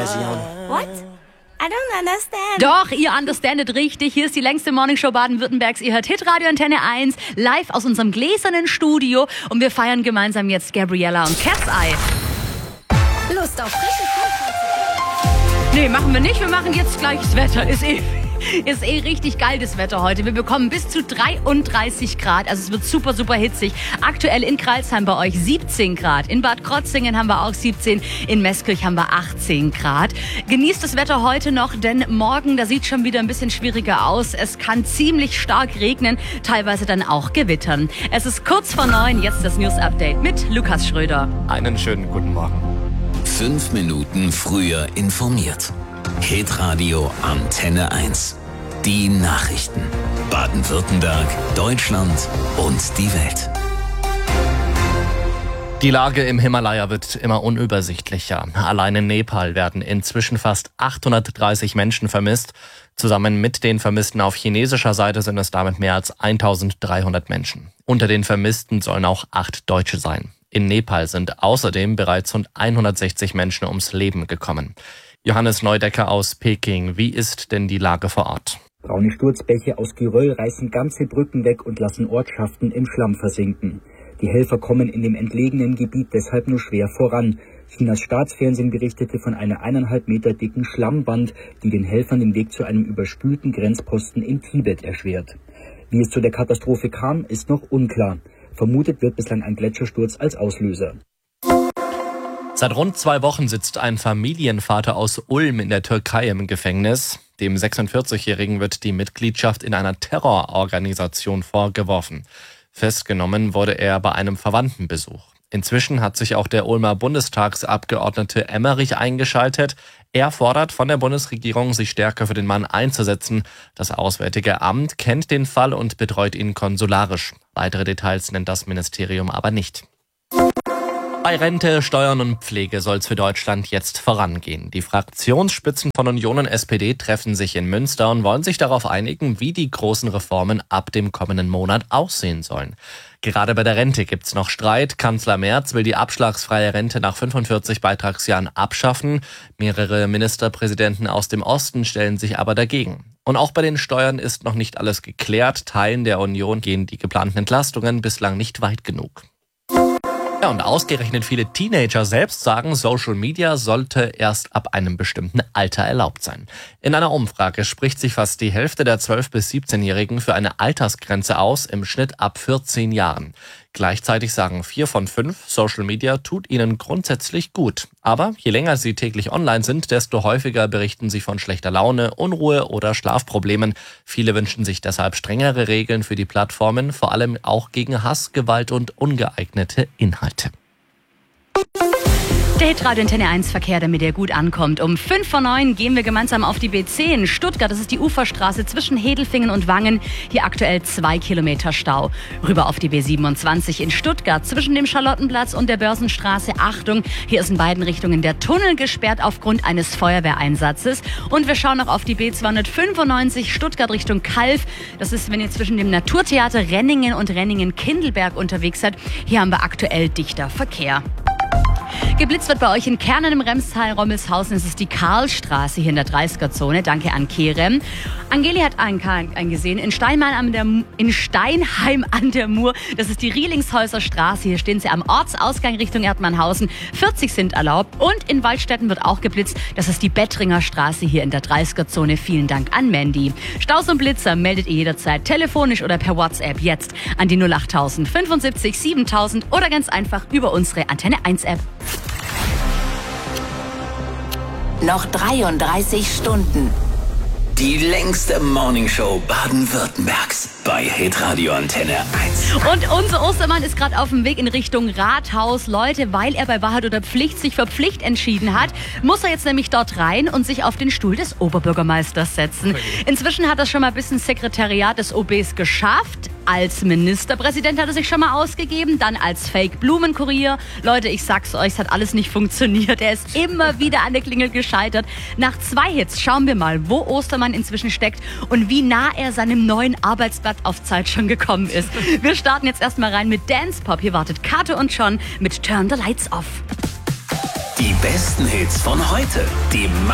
Version. What? I don't understand. Doch, ihr understandet richtig. Hier ist die längste Morningshow Baden-Württembergs. Ihr hört Hitradio Antenne 1 live aus unserem gläsernen Studio. Und wir feiern gemeinsam jetzt Gabriella und Cat's Eye. Lust auf frische Kohlkreuz? Nee, machen wir nicht. Wir machen jetzt gleich das Wetter. Ist richtig geil, das Wetter heute. Wir bekommen bis zu 33 Grad. Also es wird super, super hitzig. Aktuell in Crailsheim bei euch 17 Grad. In Bad Krozingen haben wir auch 17. In Meßkirch haben wir 18 Grad. Genießt das Wetter heute noch, denn morgen, da sieht es schon wieder ein bisschen schwieriger aus. Es kann ziemlich stark regnen, teilweise dann auch gewittern. Es ist kurz vor 9, jetzt das News-Update mit Lukas Schröder. Einen schönen guten Morgen. 5 Minuten früher informiert. Hitradio Antenne 1. Die Nachrichten. Baden-Württemberg, Deutschland und die Welt. Die Lage im Himalaya wird immer unübersichtlicher. Allein in Nepal werden inzwischen fast 830 Menschen vermisst. Zusammen mit den Vermissten auf chinesischer Seite sind es damit mehr als 1300 Menschen. Unter den Vermissten sollen auch 8 Deutsche sein. In Nepal sind außerdem bereits rund 160 Menschen ums Leben gekommen. Johannes Neudecker aus Peking, wie ist denn die Lage vor Ort? Braune Sturzbäche aus Geröll reißen ganze Brücken weg und lassen Ortschaften im Schlamm versinken. Die Helfer kommen in dem entlegenen Gebiet deshalb nur schwer voran. Chinas Staatsfernsehen berichtete von einer 1,5 Meter dicken Schlammwand, die den Helfern den Weg zu einem überspülten Grenzposten in Tibet erschwert. Wie es zu der Katastrophe kam, ist noch unklar. Vermutet wird bislang ein Gletschersturz als Auslöser. Seit rund 2 Wochen sitzt ein Familienvater aus Ulm in der Türkei im Gefängnis. Dem 46-Jährigen wird die Mitgliedschaft in einer Terrororganisation vorgeworfen. Festgenommen wurde er bei einem Verwandtenbesuch. Inzwischen hat sich auch der Ulmer Bundestagsabgeordnete Emmerich eingeschaltet. Er fordert von der Bundesregierung, sich stärker für den Mann einzusetzen. Das Auswärtige Amt kennt den Fall und betreut ihn konsularisch. Weitere Details nennt das Ministerium aber nicht. Bei Rente, Steuern und Pflege soll es für Deutschland jetzt vorangehen. Die Fraktionsspitzen von Union und SPD treffen sich in Münster und wollen sich darauf einigen, wie die großen Reformen ab dem kommenden Monat aussehen sollen. Gerade bei der Rente gibt's noch Streit. Kanzler Merz will die abschlagsfreie Rente nach 45 Beitragsjahren abschaffen. Mehrere Ministerpräsidenten aus dem Osten stellen sich aber dagegen. Und auch bei den Steuern ist noch nicht alles geklärt. Teilen der Union gehen die geplanten Entlastungen bislang nicht weit genug. Ja, und ausgerechnet viele Teenager selbst sagen, Social Media sollte erst ab einem bestimmten Alter erlaubt sein. In einer Umfrage spricht sich fast die Hälfte der 12- bis 17-Jährigen für eine Altersgrenze aus, im Schnitt ab 14 Jahren. Gleichzeitig sagen 4 von 5, Social Media tut ihnen grundsätzlich gut. Aber je länger sie täglich online sind, desto häufiger berichten sie von schlechter Laune, Unruhe oder Schlafproblemen. Viele wünschen sich deshalb strengere Regeln für die Plattformen, vor allem auch gegen Hass, Gewalt und ungeeignete Inhalte. Der Hitradio Antenne 1 Verkehr, damit er gut ankommt. Um 5 vor 9 gehen wir gemeinsam auf die B10 Stuttgart. Das ist die Uferstraße zwischen Hedelfingen und Wangen. Hier aktuell 2 Kilometer Stau. Rüber auf die B27 in Stuttgart zwischen dem Charlottenplatz und der Börsenstraße. Achtung, hier ist in beiden Richtungen der Tunnel gesperrt aufgrund eines Feuerwehreinsatzes. Und wir schauen noch auf die B295 Stuttgart Richtung Calw. Das ist, wenn ihr zwischen dem Naturtheater Renningen und Renningen-Kindelberg unterwegs seid. Hier haben wir aktuell dichter Verkehr. Geblitzt wird bei euch in Kernen im Remstal, Rommelshausen. Es ist die Karlstraße hier in der 30er-Zone. Danke an Kerem. Angeli hat einen gesehen in Steinheim an der Mur. Das ist die Rielingshäuser Straße. Hier stehen sie am Ortsausgang Richtung Erdmannhausen. 40 sind erlaubt. Und in Waldstätten wird auch geblitzt. Das ist die Bettringer Straße hier in der 30er-Zone. Vielen Dank an Mandy. Staus und Blitzer meldet ihr jederzeit telefonisch oder per WhatsApp jetzt an die 08000 75 7000 oder ganz einfach über unsere Antenne 1 App. Noch 33 Stunden. Die längste Morningshow Baden-Württembergs bei Hitradio Antenne 1. Und unser Ostermann ist gerade auf dem Weg in Richtung Rathaus. Leute, weil er bei Wahrheit oder Pflicht sich für Pflicht entschieden hat, muss er jetzt nämlich dort rein und sich auf den Stuhl des Oberbürgermeisters setzen. Inzwischen hat er schon mal bis ins Sekretariat des OBs geschafft. Als Ministerpräsident hat er sich schon mal ausgegeben, dann als Fake-Blumenkurier. Leute, ich sag's euch, es hat alles nicht funktioniert. Er ist immer wieder an der Klingel gescheitert. Nach 2 Hits schauen wir mal, wo Ostermann inzwischen steckt und wie nah er seinem neuen Arbeitsblatt auf Zeit schon gekommen ist. Wir starten jetzt erstmal rein mit Dance Pop. Hier wartet Kato und John mit Turn the Lights Off. Die besten Hits von heute. Die